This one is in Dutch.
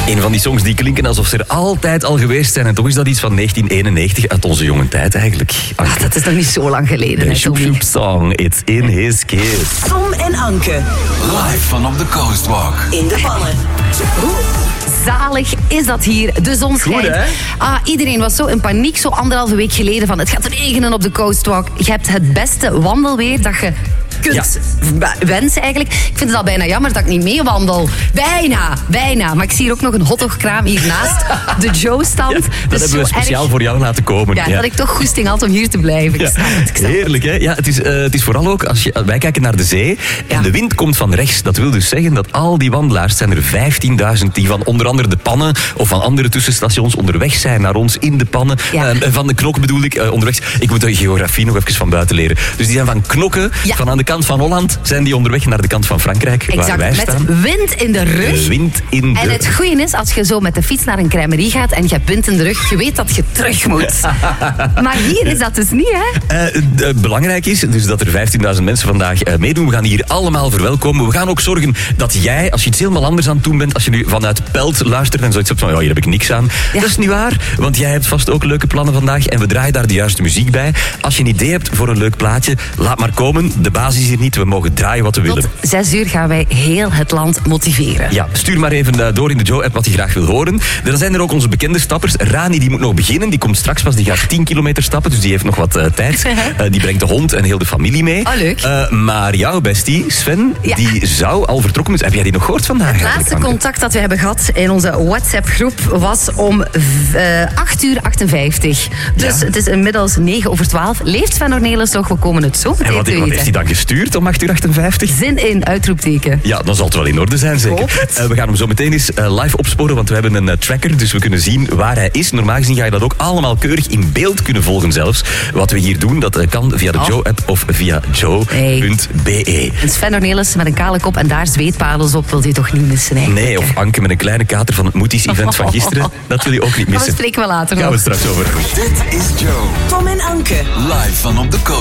Een van die songs die klinken alsof ze er altijd al geweest zijn. En toch is dat iets van 1991 uit onze jonge tijd eigenlijk. Ach, dat is nog niet zo lang geleden. De Shoep Shoep song, It's in His Kiss. Tom en Anke. Live van op de Coastwalk. In de pannen. Zalig is dat hier. De zon schijnt. Goed, hè? Iedereen was zo in paniek, zo 1,5 week geleden, van het gaat regenen op de Coastwalk. Je hebt het beste wandelweer dat je kunt wensen eigenlijk. Ik vind het al bijna jammer dat ik niet mee wandel. Bijna. Maar ik zie hier ook nog een hotdogkraam hiernaast. De Joe-stand. Ja, dat dus hebben we speciaal voor jou laten komen. Ja, dat ik toch goesting had om hier te blijven. Ik snap het. Heerlijk, hè? Ja, het is vooral ook, wij kijken naar de zee en de wind komt van rechts. Dat wil dus zeggen dat al die wandelaars, zijn er 15.000 die van onder andere de pannen of van andere tussenstations onderweg zijn naar ons in de pannen. Ja. Van de Knok bedoel ik, onderweg. Ik moet de geografie nog even van buiten leren. Dus die zijn van Knokke, van aan de kant van Holland, zijn die onderweg naar de kant van Frankrijk, exact, waar wij staan. met wind in de rug. Wind in de En het goeie is, als je zo met de fiets naar een crèmerie gaat en je hebt wind in de rug, je weet dat je terug moet. Maar hier is dat dus niet, hè? Belangrijk is dus dat er 15.000 mensen vandaag meedoen. We gaan hier allemaal verwelkomen. We gaan ook zorgen dat jij, als je iets helemaal anders aan het doen bent, als je nu vanuit Pelt luistert en zoiets hebt van, hier heb ik niks aan. Ja. Dat is niet waar, want jij hebt vast ook leuke plannen vandaag en we draaien daar de juiste muziek bij. Als je een idee hebt voor een leuk plaatje, laat maar komen. De basis is hier niet, we mogen draaien wat we willen. Tot 6 uur gaan wij heel het land motiveren. Ja, stuur maar even door in de Joe-app wat je graag wil horen. Dan zijn er ook onze bekende stappers. Rani, die moet nog beginnen. Die komt straks pas, die gaat 10 kilometer stappen. Dus die heeft nog wat tijd. Die brengt de hond en heel de familie mee. Oh, leuk. Maar jouw bestie, Sven, die zou al vertrokken. Dus heb jij die nog gehoord vandaag? Het laatste contact dat we hebben gehad in onze WhatsApp-groep was om 8:58. Dus het is inmiddels 9:12. Leeft Sven Ornelis nog? We komen het zo meteen en wat te heeft weten. hij dan gestuurd om 8:58? Zin in, uitroepteken. Ja, dan zal het wel in orde zijn, zeker. We gaan hem zo meteen eens live opsporen, want we hebben een tracker, dus we kunnen zien waar hij is. Normaal gezien ga je dat ook allemaal keurig in beeld kunnen volgen zelfs. Wat we hier doen, dat kan via de Joe-app of via joe.be. En Sven Ornelis met een kale kop en daar zweetparels op wil je toch niet missen, eigenlijk? Nee, of Anke met een kleine kater van het Moeties-event van gisteren. Dat wil je ook niet Maar missen. we spreken wel later Gaan nog. we straks over. Dit is Joe. Tom en Anke. Live van op de Coastwalk.